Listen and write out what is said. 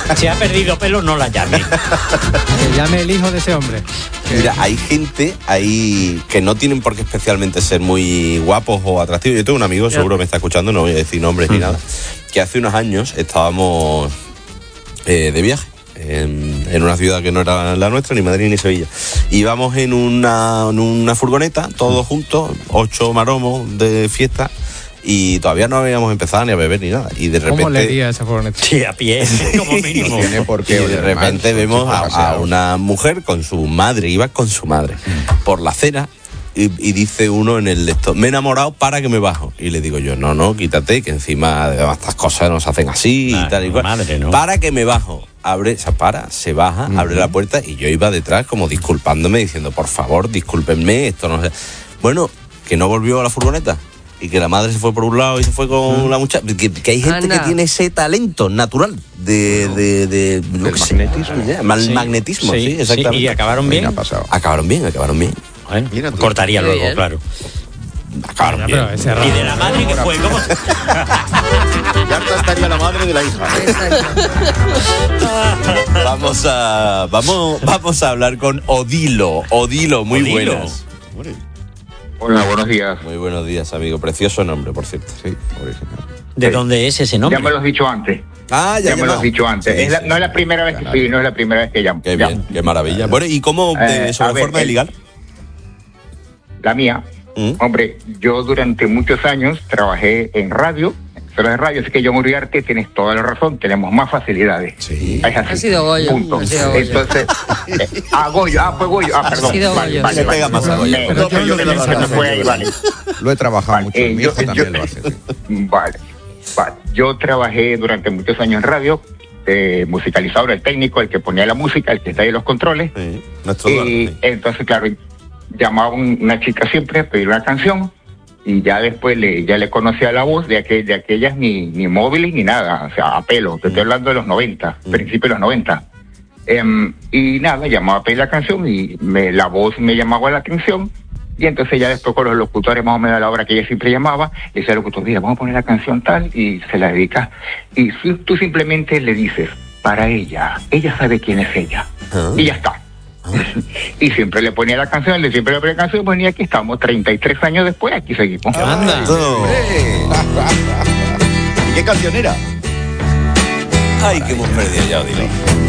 Si ha perdido pelo, no la llame. Que llame el hijo de ese hombre. Mira, hay gente ahí que no tienen por qué especialmente ser muy guapos o atractivos. Yo tengo un amigo, seguro me está escuchando, no voy a decir nombres ni nada, que hace unos años estábamos de viaje en una ciudad que no era la nuestra, ni Madrid ni Sevilla. Íbamos en una furgoneta, todos juntos, 8 maromos de fiesta, y todavía no habíamos empezado ni a beber ni nada. Y de repente... ¿Cómo le iría esa furgoneta? Sí, a pie, como mínimo. Y de repente vemos a una mujer con su madre, iba con su madre, por la acera. Y dice uno en el lector, me he enamorado, para que me bajo. Y le digo yo, no, quítate, que encima estas cosas no se hacen así y tal y cual. Madre, ¿no? Para que me bajo. Se baja, abre la puerta, y yo iba detrás como disculpándome, diciendo, por favor, discúlpenme, esto no sé. Bueno, que no volvió a la furgoneta. Y que la madre se fue por un lado y se fue con la muchacha. Que hay gente que tiene ese talento natural de magnetismo. Sí, exactamente. ¿Y acabaron bien? Acabaron bien. Bueno, Mira tú. cortaría luego, bien. claro. Acabaron bien. Pero ese Y de la madre que fue, ¿cómo? Ya harta estaría la madre de la hija. Vamos a hablar con Odilo. Odilo, muy Odilo. buenas. Hola, buenos días. Muy buenos días, amigo. Precioso nombre, por cierto. Sí, original. ¿De dónde es ese nombre? Ya me lo has dicho antes. Ya me lo has dicho antes. Sí, No es la primera vez que fui, no es la primera vez que llamo. Qué bien, qué maravilla. Bueno, ¿y cómo sobre a ver, forma de ligar? La mía. Hombre, yo durante muchos años trabajé en radio, emisoras de radio, así que yo, Uriarte, tienes toda la razón, tenemos más facilidades. Sí. Es así. Ha sido Goyo. Punto. Ha sido Goyo. Entonces, Goyo, fue Goyo. Perdón. Ha sido Goyo. Le pega más a Goyo. Entonces yo me fue ahí, vale. Lo he trabajado Vale, mucho. Mi hijo también lo hace. Sí. Vale. Yo trabajé durante muchos años en radio, musicalizador, el técnico, el que ponía la música, el que está ahí en los controles. Sí, nuestro Y Eduardo, sí. entonces, claro, llamaba una chica siempre a pedir una canción, y ya después ya le conocía la voz de aquellas ni móviles ni nada, o sea, a pelo. Te estoy hablando de los 90, principios de los 90. Y nada, llamaba a pedir la canción y la voz me llamaba la atención. Y entonces ya después con los locutores, más o menos a la hora que ella siempre llamaba, le decía al locutor, mira, vamos a poner la canción tal, y se la dedicas. Y tú simplemente le dices, para ella sabe quién es ella. Y ya está. Y siempre le ponía la canción, y aquí estamos, 33 años después, aquí seguimos. Anda. ¿Y qué canción era? Ay, que hemos perdido ya, Odilo.